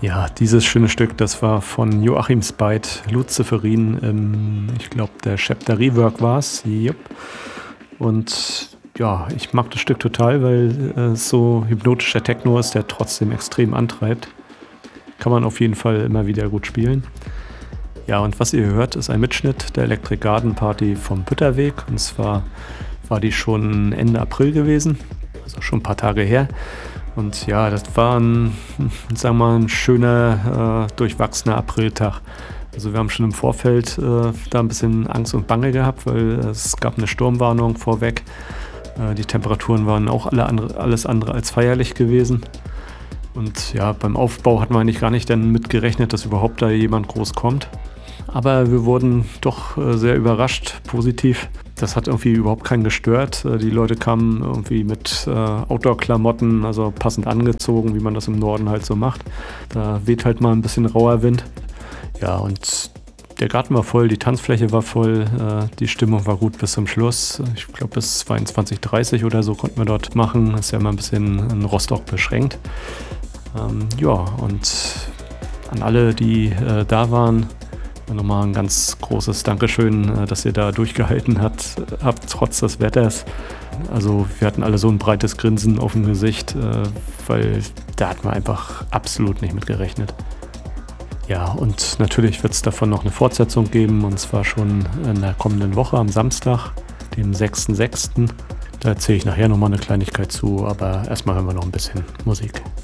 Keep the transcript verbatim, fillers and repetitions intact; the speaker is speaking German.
Ja, dieses schöne Stück, das war von Joachim Speit, Luciferin, ähm, ich glaube, der Chapter Rework war es. Jupp. Und ja, ich mag das Stück total, weil äh, es so hypnotischer Techno ist, der trotzdem extrem antreibt. Kann man auf jeden Fall immer wieder gut spielen. Ja, und was ihr hört, ist ein Mitschnitt der Electric Garden Party vom Pütterweg. Und zwar war die schon Ende April gewesen, also schon ein paar Tage her. Und ja, das war ein, sagen wir mal, ein schöner, äh, durchwachsener Apriltag. Also wir haben schon im Vorfeld äh, da ein bisschen Angst und Bange gehabt, weil es gab eine Sturmwarnung vorweg. Äh, die Temperaturen waren auch alle andere, alles andere als feierlich gewesen. Und ja, beim Aufbau hatten wir eigentlich gar nicht dann mitgerechnet, dass überhaupt da jemand groß kommt. Aber wir wurden doch äh, sehr überrascht, positiv. Das hat irgendwie überhaupt keinen gestört. Äh, die Leute kamen irgendwie mit äh, Outdoor-Klamotten, also passend angezogen, wie man das im Norden halt so macht. Da weht halt mal ein bisschen rauer Wind. Ja, und der Garten war voll, die Tanzfläche war voll, äh, die Stimmung war gut bis zum Schluss. Ich glaube, bis zweiundzwanzig Uhr dreißig oder so konnten wir dort machen. Ist ja immer ein bisschen in Rostock beschränkt. Ähm, ja, und an alle, die äh, da waren, nochmal ein ganz großes Dankeschön, dass ihr da durchgehalten habt, habt, trotz des Wetters. Also wir hatten alle so ein breites Grinsen auf dem Gesicht, weil da hatten wir einfach absolut nicht mit gerechnet. Ja, und natürlich wird es davon noch eine Fortsetzung geben, und zwar schon in der kommenden Woche am Samstag, dem sechsten sechsten Da erzähle ich nachher nochmal eine Kleinigkeit zu, aber erstmal hören wir noch ein bisschen Musik.